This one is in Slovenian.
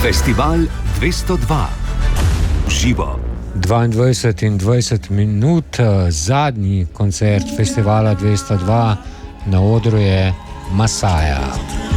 Festival 202. Živo. 22 in 20 minut, zadnji koncert festivala 202, na odru je Masaja.